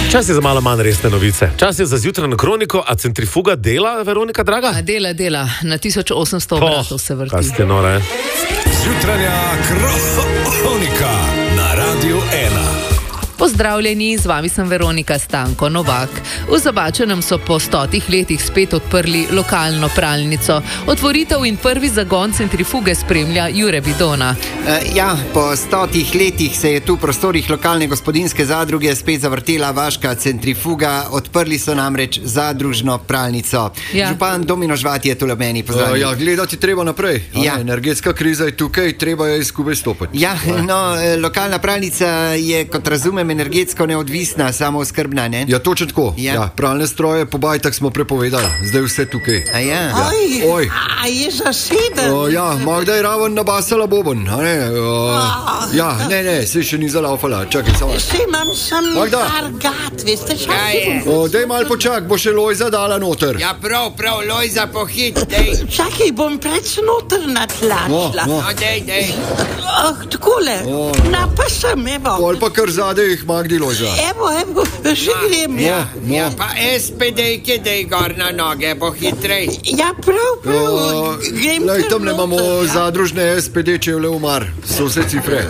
Čas je za malo manj resne novice. Čas je za zjutrajno kroniko, a centrifuga dela, Veronika draga? Dela. Na 1800 obratov se vrti. Kaj ste nore? Zjutranja kronika na Radiu 1. Pozdravljeni, z vami sem Veronika Stanko Novak. V Zabačenem so po 100 letih spet odprli lokalno pralnico. Otvoritev in prvi zagon centrifuge spremlja Jure Bidona. Po 100 letih se je tu v prostorih lokalne gospodinjske zadruge spet zavrtela vaška centrifuga. Odprli so namreč zadružno pralnico. Župan Domino Žvat je tule meni, pozdravljen. Gledati treba naprej. Energetska kriza je tukaj, treba je skupaj stopiti. Lokalna pralnica je, kot razumem, energetsko neodvisna, samooskrbna, ne? Ja, točno tako. Pralne stroje po bajtah smo prepovedali, zdaj vse tukaj. Oj. A je zaseden? Magda je raven nabasala boben. Ne, se še ni zalaufala. Čakaj, samo. Še imam sam argat, veste, čakaj. Dej mal počak, bo še Lojza dala noter. Ja, prav, Lojza pohit, dej. Čakaj, bom preč noter natlačila. Dej. Takole, pa sem, evo. Pol pa kar zadej jih Magdi Lojza. Evo, že grem. Pa SPD-ke dej gor na noge, bo hitrej. Ja, prav. Grem Lej, tam ne imamo zadružne SPD čevle umar. So vse cifre.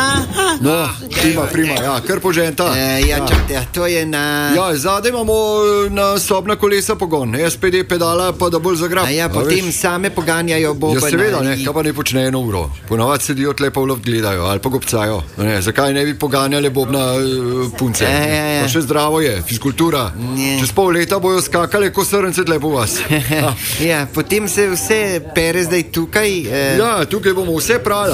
Prima, kar poženta. Čakajte, to je na... Zadaj imamo na sobna kolesa pogon. SPD pedala pa da bolj zagrab. Potem same poganjajo boben. Seveda, kaj pa ne počne 1 uro. Ponavad sedijo tle pa v luft gledajo ali pa gobcajo. Zakaj ne bi poganjali bobna punce? Pa še zdravo je, fiskultura. Čez pol leta bojo skakali ko srnce tle po vas. Potem se vse pere zdaj tukaj. Tukaj bomo vse prali.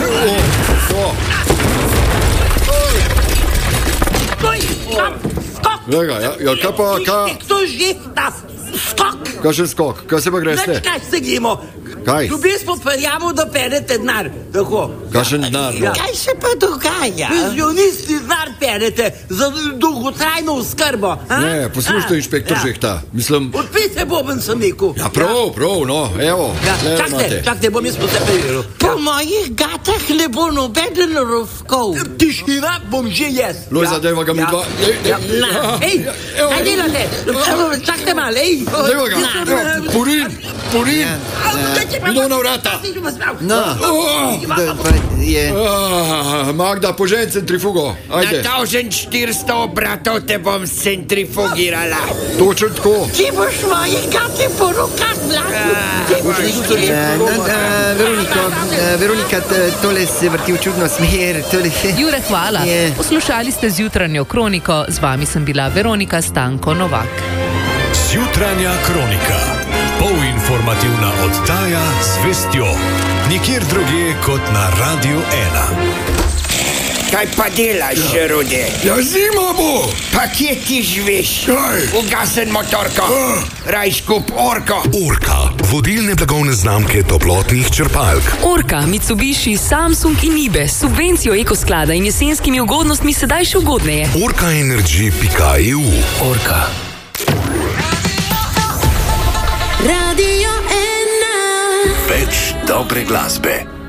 Kakšen skok? Kaj se pa greste? Kaj se gremo? Kaj? Tu smo prijavili, da perete denar. Kakšen denar? Kaj se pa dogaja? Penzionisti denar perete za dolgotrajno oskrbo. Ne, poslušajte, inšpektor Žehta. Odpite boben sem rekel. Prav, evo. Čakajte, bom jaz posepeljil. Po mojih gatah ne bo nobeden rovkov. Tišina, bom že jaz. Lojza, dajva ga mi dva. Kaj delate? Čakajte malo, Dajva ga. Purin. Idemo na vrata. Magda, požen centrifugo. Na 1400 obratov te bom centrifugirala. Točno tako. Ti boš moje gate po rokah Veronika, tole se vrti v čudno smer. Jure, hvala. Poslušali ste zjutranjo kroniko, z vami sem bila Veronika Stanko Novak. Zjutranja kronika. Polinformativna oddaja z vestjo. Nikjer drugje kot na Radiu 1. Kaj pa delaš, Rude? Zima bo. Pa kje ti živiš? Ugasen motorko. Rajš kup Orko. Orka, vodilne blagovne znamke toplotnih črpalk. Orka, Mitsubishi, Samsung in Ibe. Subvencijo ekosklada in jesenskimi ugodnostmi sedaj še ugodneje. Orkaenergy.eu. Orka. Radio 1. Več dobre glasbe.